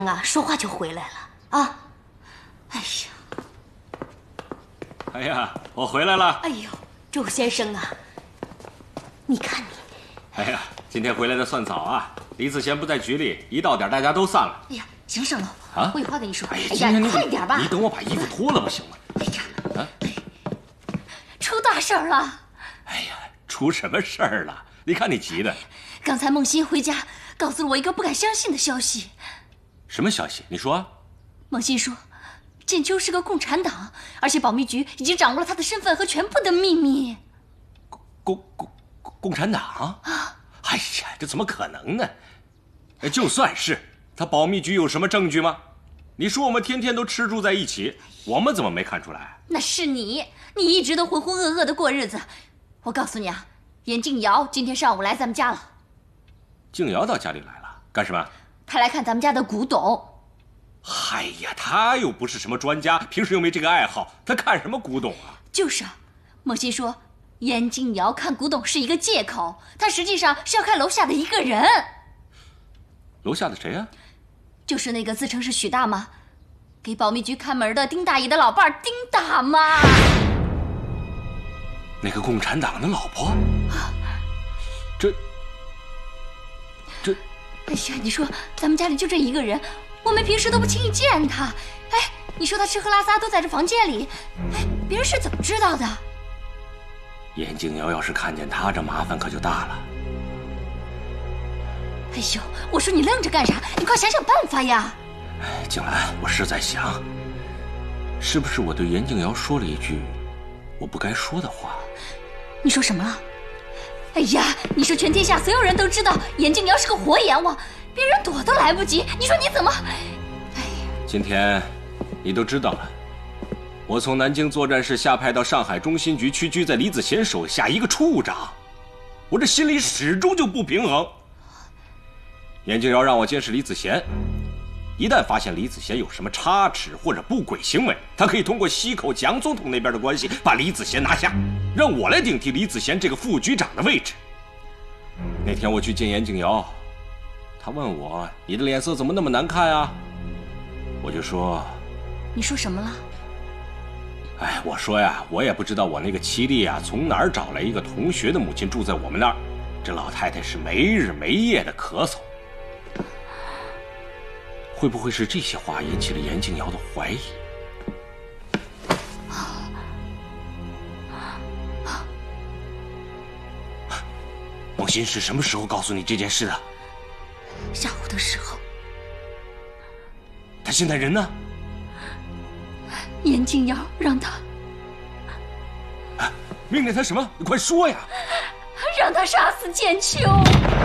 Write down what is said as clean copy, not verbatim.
啊，说话就回来了啊！哎呀， 哎呀，我回来了。 哎呦，周先生啊，你看你。 哎呀，今天回来的算早啊。李子贤不在局里，一到点大家都散了。 哎呀，行，上楼啊！ 我有话跟你说。 哎呀， 哎呀，你快点吧。 你等我把衣服脱了不行吗？ 哎呀，啊，出大事了！ 哎呀，出什么事儿了？你看你急的。 刚才孟欣回家告诉了我一个不敢相信的消息。 什么消息？你说。 孟欣说，建秋是个共产党，而且保密局已经掌握了他的身份和全部的秘密。 共产党啊！哎呀，这怎么可能呢？就算是他保密局有什么证据吗？你说我们天天都吃住在一起，我们怎么没看出来？ 那是你一直都浑浑噩噩的过日子。我告诉你啊，严静瑶今天上午来咱们家了。 静瑶到家里来了，干什么？ 他来看咱们家的古董。 哎呀，他又不是什么专家，平时又没这个爱好，他看什么古董啊？ 就是啊，孟欣说严静瑶看古董是一个借口，他实际上是要看楼下的一个人。 楼下的谁啊？ 就是那个自称是许大妈，给保密局看门的丁大爷的老伴丁大妈。 那个共产党的老婆？这…… 哎呀，你说咱们家里就这一个人，我们平时都不轻易见他。哎，你说他吃喝拉撒都在这房间里，哎，别人是怎么知道的？ 严静瑶要是看见他，这麻烦可就大了。 哎呦，我说你愣着干啥？你快想想办法呀！ 哎，静兰，我是在想，是不是我对严静瑶说了一句我不该说的话？ 你说什么了？哎呀，你说全天下所有人都知道严静瑶是个活阎王，别人躲都来不及，你说你怎么……哎呀， 今天你都知道了，我从南京作战室下派到上海中心局屈居在李子贤手下一个处长，我这心里始终就不平衡。严静瑶让我监视李子贤，一旦发现李子贤有什么差池或者不轨行为，他可以通过西口蒋总统那边的关系把李子贤拿下，让我来顶替李子贤这个副局长的位置。那天我去见严静瑶，他问我你的脸色怎么那么难看啊？我就说， 你说什么了？ 哎，我说呀，我也不知道我那个七弟啊从哪儿找来一个同学的母亲住在我们那儿，这老太太是没日没夜的咳嗽。会不会是这些话引起了严静瑶的怀疑？孟欣是什么时候告诉你这件事的？ 下午的时候。 他现在人呢？ 严静瑶让他…… 命令他什么？你快说呀！ 让他杀死建秋。